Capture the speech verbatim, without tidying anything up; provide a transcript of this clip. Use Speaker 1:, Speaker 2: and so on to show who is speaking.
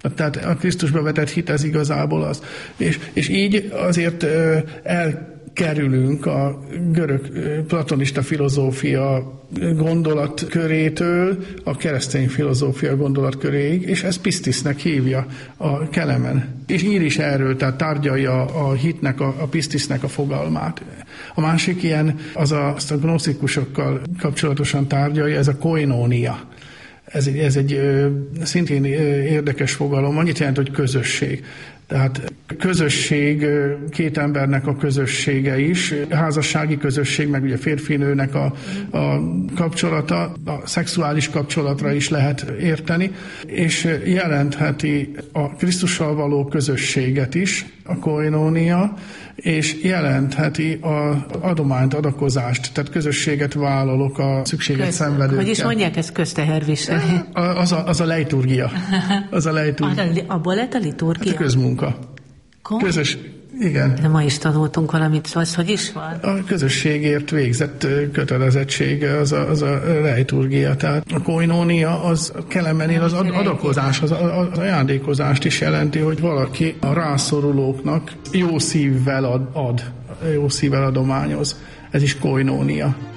Speaker 1: Tehát a Krisztusba vetett hit ez igazából az. És, és így azért elkerülünk a görög platonista filozófia gondolatkörétől a keresztény filozófia gondolatköréig, és ez pisztisznek hívja a Kelemen. És ír is erről, tehát tárgyalja a hitnek, a, a pisztisznek a fogalmát. A másik ilyen, az a, azt a gnosztikusokkal kapcsolatosan tárgyalja, ez a koinónia. Ez egy, ez egy ö, szintén érdekes fogalom, annyit jelent, hogy közösség. Tehát közösség, két embernek a közössége is, házassági közösség, meg ugye férfi-nőnek a, a kapcsolata, a szexuális kapcsolatra is lehet érteni, és jelentheti a Krisztussal való közösséget is, a koinónia, és jelentheti az adományt, adakozást, tehát közösséget vállalok a szükséget Köz, szenvedőkkel.
Speaker 2: Hogy is mondják, ez közteherviselni?
Speaker 1: Az a, az a leiturgia. Az a leiturgia.
Speaker 2: Abból lett a liturgia?
Speaker 1: Hát a közmunka. Kom? Közös, igen.
Speaker 2: De ma is tanultunk valamit, az hogy is van?
Speaker 1: A közösségért végzett kötelezettség az a, az a leiturgia. Tehát a koinónia az Kelemenén az adakozás, az, az ajándékozást is jelenti, hogy valaki a rászorulóknak jó szívvel ad, ad jó szívvel adományoz. Ez is koinónia.